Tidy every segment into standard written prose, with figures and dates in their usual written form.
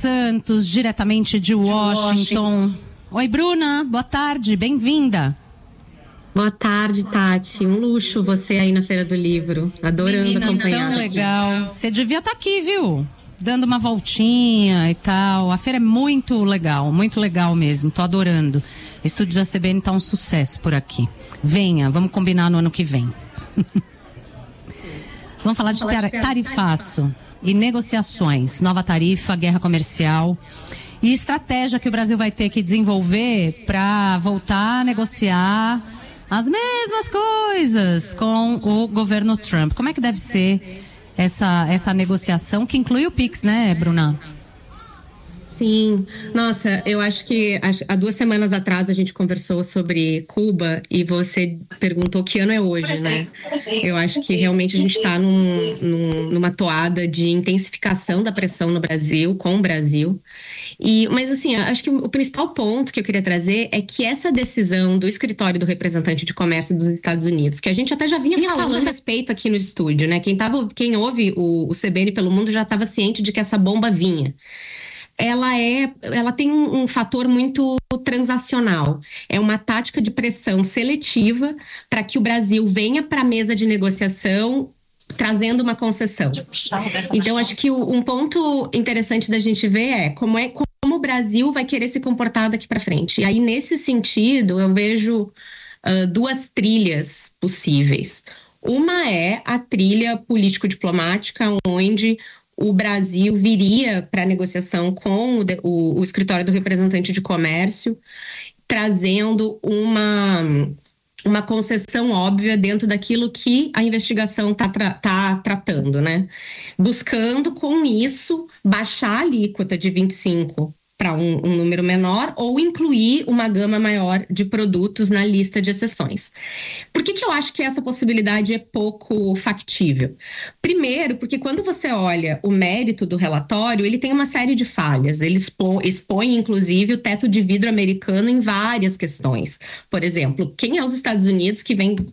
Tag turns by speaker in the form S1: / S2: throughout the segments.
S1: Santos, diretamente de Washington. Oi, Bruna, boa tarde, bem-vinda.
S2: Boa tarde, Tati. Um luxo você aí na Feira do Livro. Adorando
S1: Menina,
S2: acompanhar.
S1: Tão legal. Você devia estar aqui, viu? Dando uma voltinha e tal. A feira é muito legal mesmo. Tô adorando. O estúdio da CBN tá um sucesso por aqui. Venha, vamos combinar no ano que vem. Vamos falar de tarifaço e negociações. Nova tarifa, guerra comercial e estratégia que o Brasil vai ter que desenvolver para voltar a negociar as mesmas coisas com o governo Trump. Como é que deve ser essa negociação que inclui o PIX, né, Bruna?
S2: Sim, nossa, eu acho que há 2 semanas atrás a gente conversou sobre Cuba e você perguntou que ano é hoje, né? Eu acho que realmente a gente está numa toada de intensificação da pressão no Brasil, com o Brasil. Mas assim, acho que o principal ponto que eu queria trazer é que essa decisão do escritório do representante de comércio dos Estados Unidos, que a gente até já vinha falando a respeito aqui no estúdio, né? Quem ouve o CBN pelo mundo já estava ciente de que essa bomba vinha. Ela tem um fator muito transacional. É uma tática de pressão seletiva para que o Brasil venha para a mesa de negociação trazendo uma concessão. Então, acho que um ponto interessante da gente ver é como o Brasil vai querer se comportar daqui para frente. E aí, nesse sentido, eu vejo 2 trilhas possíveis. Uma é a trilha político-diplomática, onde o Brasil viria para a negociação com o escritório do representante de comércio, trazendo uma concessão óbvia dentro daquilo que a investigação está tratando, né? Buscando, com isso, baixar a alíquota de 25% para um número menor ou incluir uma gama maior de produtos na lista de exceções. Por que eu acho que essa possibilidade é pouco factível? Primeiro, porque quando você olha o mérito do relatório, ele tem uma série de falhas. Ele expõe, inclusive, o teto de vidro americano em várias questões. Por exemplo, quem é os Estados Unidos que vem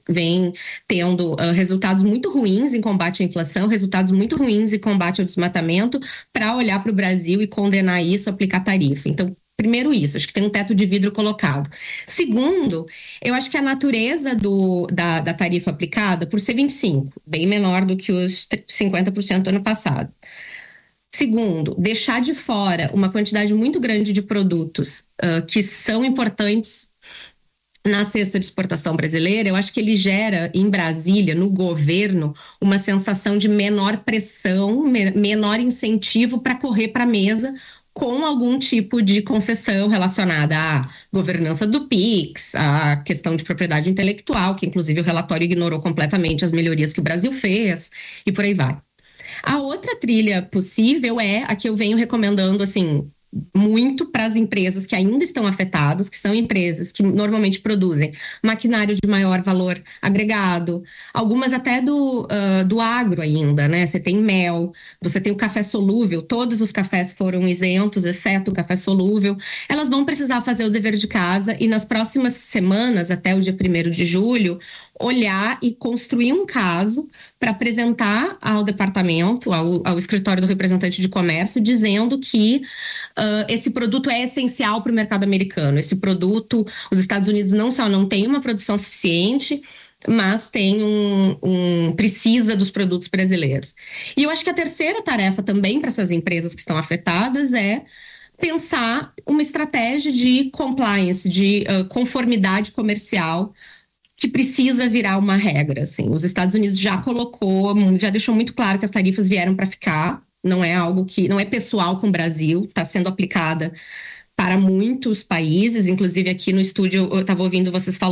S2: tendo resultados muito ruins em combate à inflação, resultados muito ruins em combate ao desmatamento, para olhar para o Brasil e condenar isso, aplicar tarifa. Então, primeiro isso, acho que tem um teto de vidro colocado. Segundo, eu acho que a natureza da tarifa aplicada, por ser 25%, bem menor do que os 50% do ano passado. Segundo, deixar de fora uma quantidade muito grande de produtos que são importantes na cesta de exportação brasileira, eu acho que ele gera em Brasília, no governo, uma sensação de menor pressão, menor incentivo para correr para a mesa com algum tipo de concessão relacionada à governança do PIX, à questão de propriedade intelectual, que inclusive o relatório ignorou completamente as melhorias que o Brasil fez, e por aí vai. A outra trilha possível é a que eu venho recomendando, assim, muito para as empresas que ainda estão afetadas, que são empresas que normalmente produzem maquinário de maior valor agregado, algumas até do agro ainda, né? Você tem mel, você tem o café solúvel, todos os cafés foram isentos, exceto o café solúvel. Elas vão precisar fazer o dever de casa e nas próximas semanas, até o dia 1º de julho, olhar e construir um caso para apresentar ao departamento, ao escritório do representante de comércio, dizendo que esse produto é essencial para o mercado americano. Esse produto, os Estados Unidos não só não tem uma produção suficiente, mas tem precisa dos produtos brasileiros. E eu acho que a terceira tarefa também para essas empresas que estão afetadas é pensar uma estratégia de compliance, de conformidade comercial, que precisa virar uma regra, assim. Os Estados Unidos já deixou muito claro que as tarifas vieram para ficar, não é algo que, não é pessoal com o Brasil, está sendo aplicada para muitos países, inclusive aqui no estúdio eu estava ouvindo vocês falando